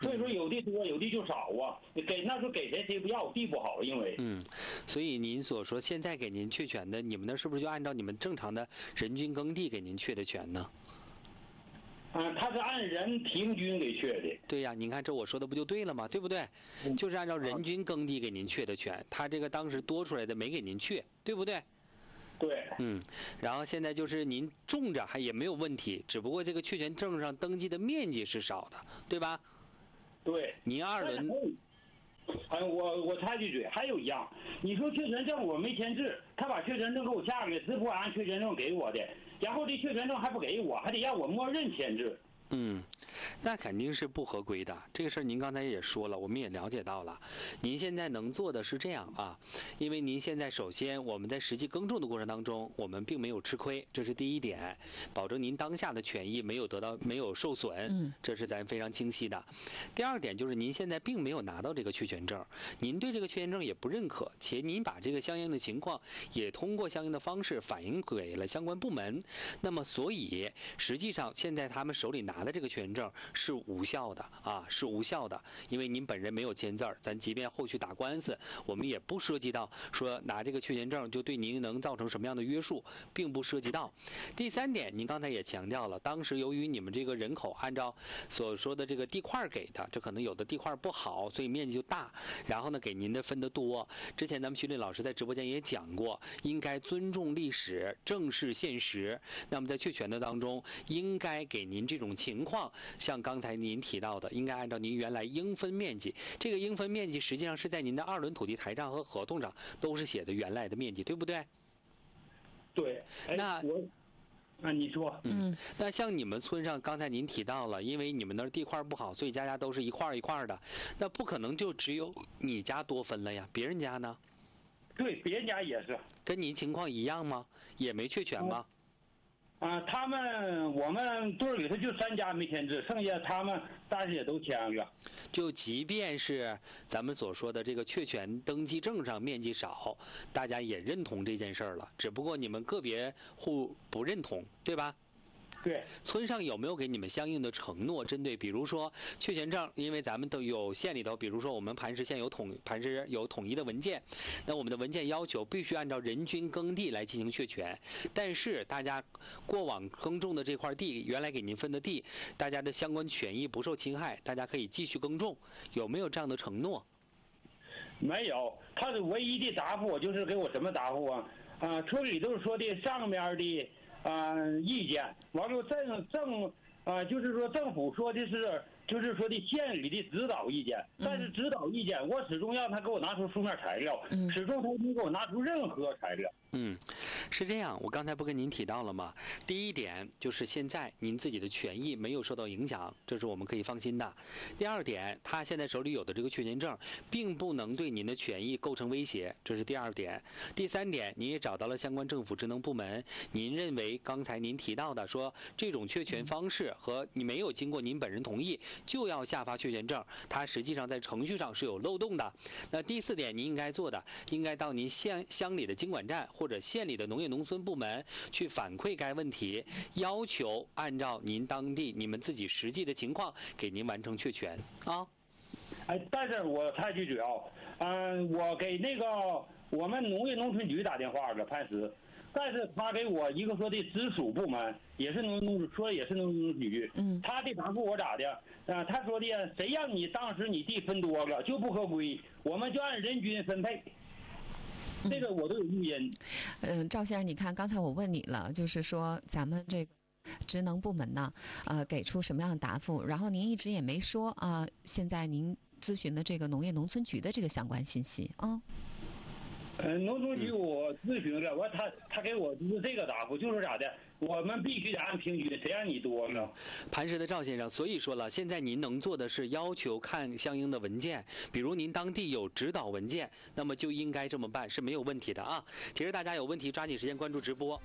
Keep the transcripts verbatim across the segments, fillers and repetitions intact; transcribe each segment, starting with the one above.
所以说有的多，有的就少啊。给那时候给谁谁不要，地不好，因为嗯，所以您所说现在给您确权的，你们那是不是就按照你们正常的人均耕地给您确的权呢？ 啊，他是按人平均给确的。 对呀，您看这我说的不就对了吗？对不对？就是按照人均耕地给您确的权，他这个当时多出来的没给您确，对不对？ 对。 嗯，然后现在就是您种着还也没有问题，只不过这个确权证上登记的面积是少的，对吧？ 对。 您二轮。 哎，我我插句嘴，还有一样，你说确权证我没签字，他把确权证给我下来，支付按确权证给我的，然后这确权证还不给我，还得让我默认签字。 嗯，那肯定是不合规的。这个事儿您刚才也说了，我们也了解到了。您现在能做的是这样啊，因为您现在首先我们在实际耕种的过程当中，我们并没有吃亏，这是第一点，保证您当下的权益没有得到没有受损， 嗯， 这是咱非常清晰的。第二点就是您现在并没有拿到这个确权证，您对这个确权证也不认可，且您把这个相应的情况也通过相应的方式反映给了相关部门，那么所以实际上现在他们手里拿的这个确权证是无效的啊，是无效的，因为您本人没有签字儿，咱即便后续打官司，我们也不涉及到说拿这个确权证就对您能造成什么样的约束，并不涉及到。第三点，您刚才也强调了，当时由于你们这个人口按照所说的这个地块给的，这可能有的地块不好，所以面积就大，然后呢给您的分得多。之前咱们徐林老师在直播间也讲过，应该尊重历史，正视现实。那么在确权的当中，应该给您这种情况，像刚才您提到的，应该按照您原来应分面积，这个应分面积实际上是在您的二轮土地台账和合同上都是写的原来的面积，对不对？ 对。 那我啊，你说。 嗯，那像你们村上，刚才您提到了，因为你们那儿地块不好，所以家家都是一块一块的，那不可能就只有你家多分了呀，别人家呢？ 对，别人家也是。 跟您情况一样吗？也没确权吗？ 啊，他们我们队里头就三家没签字，剩下他们但是也都签了。 就即便是咱们所说的这个确权登记证上面积少，大家也认同这件事儿了，只不过你们个别户不认同，对吧？ 对。 村上有没有给你们相应的承诺？针对比如说确权证，因为咱们都有县里头，比如说我们磐石县有统磐石有统一的文件，那我们的文件要求必须按照人均耕地来进行确权，但是大家过往耕种的这块地，原来给您分的地，大家的相关权益不受侵害，大家可以继续耕种，有没有这样的承诺？ 没有，他的唯一的答复就是给我什么答复啊？啊，村里都是说的上面的。啊、呃，意见完了，政政啊、呃，就是说政府说的是，就是说的县里的指导意见，但是指导意见我始终让他给我拿出书面材料， 嗯、 始终他没给我拿出任何材料。 嗯，是这样，我刚才不跟您提到了吗？第一点就是现在您自己的权益没有受到影响，这是我们可以放心的。第二点，他现在手里有的这个确权证，并不能对您的权益构成威胁，这是第二点。第三点，您也找到了相关政府职能部门，您认为刚才您提到的说这种确权方式和你没有经过您本人同意就要下发确权证，它实际上在程序上是有漏洞的。那第四点，您应该做的，应该到您县乡里的经管站或者县里的农业农村部门去反馈该问题，要求按照您当地你们自己实际的情况给您完成确权啊。 哎，但是我插句嘴啊，嗯、呃，我给那个我们农业农村局打电话了，磐石，但是他给我一个说的直属部门，也是农农说也是农业农村局， 嗯， 他的答复我咋的？啊、呃，他说的谁让你当时你地分多了就不合规，我们就按人均分配。这个我都有录音。 嗯、呃，赵先生，你看刚才我问你了，就是说咱们这个职能部门呢，呃，给出什么样的答复？然后您一直也没说啊、呃，现在您咨询的这个农业农村局的这个相关信息啊。嗯呃，农村局我咨询了，我他他给我就是这个答复，就是咋的，我们必须得按平均，谁让你多呢？ 磐石的赵先生，所以说了，现在您能做的是要求看相应的文件，比如您当地有指导文件，那么就应该这么办，是没有问题的啊。其实大家有问题抓紧时间关注直播。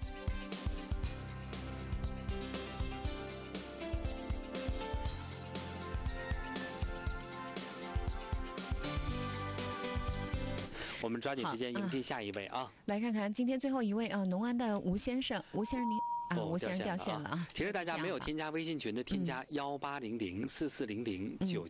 我们抓紧时间迎接下一位啊！ 嗯、来看看今天最后一位啊，农安的吴先生，吴先生您啊， 哦、 吴先生掉线了啊！ 其实大家没有添加微信群的，添加幺八零零四四零零九。